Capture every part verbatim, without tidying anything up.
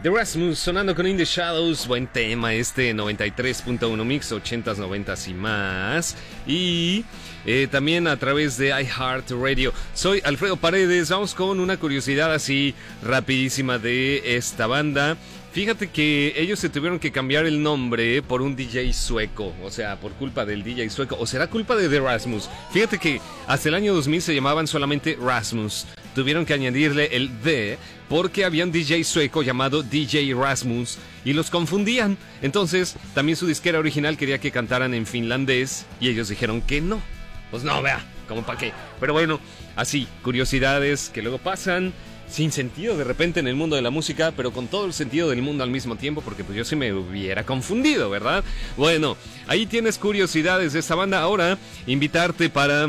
The Rasmus sonando con In The Shadows. Buen tema este, noventa y tres punto uno Mix, ochentas, noventas y más. Y eh, también a través de iHeartRadio. Soy Alfredo Paredes. Vamos con una curiosidad así rapidísima de esta banda. Fíjate que ellos se tuvieron que cambiar el nombre por un D J sueco, o sea, por culpa del D J sueco, o será culpa de The Rasmus. Fíjate que hasta el año dos mil se llamaban solamente Rasmus. Tuvieron que añadirle el D porque había un D J sueco llamado D J Rasmus y los confundían. Entonces, también su disquera original quería que cantaran en finlandés y ellos dijeron que no. Pues no, vea, como para qué. Pero bueno, así, curiosidades que luego pasan sin sentido de repente en el mundo de la música, pero con todo el sentido del mundo al mismo tiempo, porque pues yo sí me hubiera confundido, ¿verdad? Bueno, ahí tienes curiosidades de esta banda. Ahora, invitarte para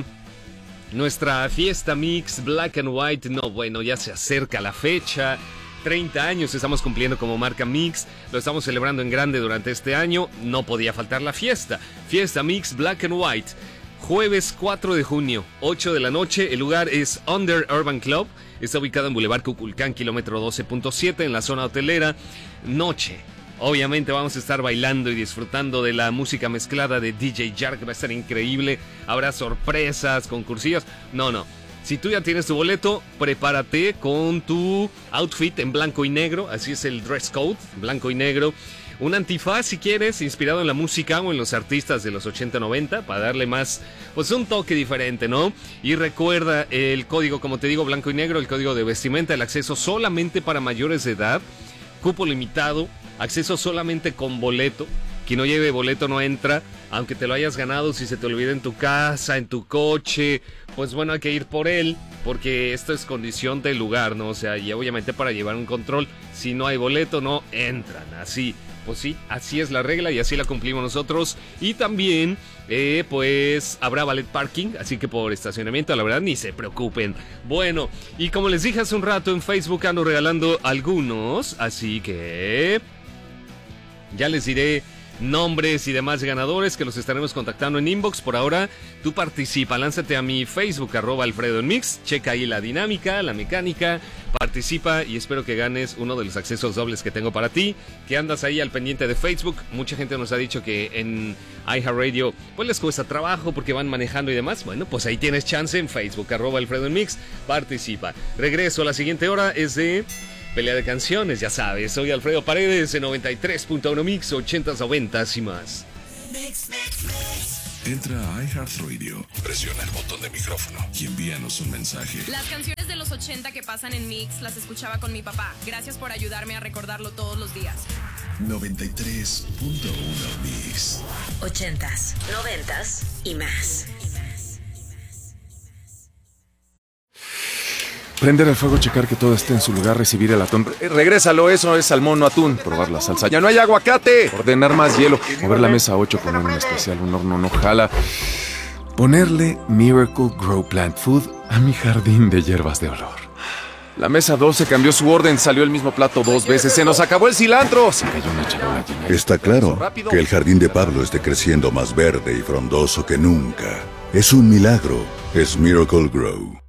nuestra fiesta mix Black and White. No, bueno, ya se acerca la fecha. treinta años estamos cumpliendo como marca Mix. Lo estamos celebrando en grande durante este año. No podía faltar la fiesta. Fiesta Mix Black and White. Jueves cuatro de junio, ocho de la noche. El lugar es Under Urban Club. Está ubicado en Boulevard Cuculcán, kilómetro doce punto siete, en la zona hotelera. Noche. Obviamente vamos a estar bailando y disfrutando de la música mezclada de D J Jark. Va a estar increíble. Habrá sorpresas, concursillos. No, no. Si tú ya tienes tu boleto, prepárate con tu outfit en blanco y negro. Así es el dress code, blanco y negro. Un antifaz, si quieres, inspirado en la música o en los artistas de los ochenta noventa, para darle más, pues un toque diferente, ¿no? Y recuerda el código, como te digo, blanco y negro, el código de vestimenta, el acceso solamente para mayores de edad, cupo limitado, acceso solamente con boleto. Quien no lleve boleto no entra, aunque te lo hayas ganado, si se te olvida en tu casa, en tu coche, pues bueno, hay que ir por él, porque esto es condición del lugar, ¿no? O sea, y obviamente para llevar un control, si no hay boleto, no entran, así. Pues sí, así es la regla y así la cumplimos nosotros. Y también, eh, pues, habrá valet parking, así que por estacionamiento, la verdad, ni se preocupen. Bueno, y como les dije hace un rato, en Facebook ando regalando algunos, así que ya les diré nombres y demás ganadores que los estaremos contactando en inbox. Por ahora, tú participa, lánzate a mi Facebook, arroba Alfredo en Mix, checa ahí la dinámica, la mecánica, participa y espero que ganes uno de los accesos dobles que tengo para ti, que andas ahí al pendiente de Facebook. Mucha gente nos ha dicho que en iHeartRadio pues les cuesta trabajo porque van manejando y demás. Bueno, pues ahí tienes chance en Facebook, arroba Alfredo en Mix, participa. Regreso a la siguiente hora, es de pelea de canciones, ya sabes. Soy Alfredo Paredes en noventa y tres punto uno Mix, ochentas, noventas y más. Mix, mix, mix. Entra a iHeartRadio, presiona el botón de micrófono y envíanos un mensaje. Las canciones de los ochenta que pasan en Mix las escuchaba con mi papá. Gracias por ayudarme a recordarlo todos los días. noventa y tres punto uno Mix. Ochentas, noventas y más. Prender el fuego, checar que todo esté en su lugar, recibir el atún. Eh, regrésalo, eso es salmón, no atún. Probar la salsa. ¡Ya no hay aguacate! Ordenar más hielo. Mover la mesa a ocho, poner un especial, un horno no jala. Ponerle Miracle Grow Plant Food a mi jardín de hierbas de olor. La mesa doce cambió su orden, salió el mismo plato dos veces. ¡Se nos acabó el cilantro! Se cayó una charola llena. Está claro que el jardín de Pablo esté creciendo más verde y frondoso que nunca. Es un milagro. Es Miracle Grow.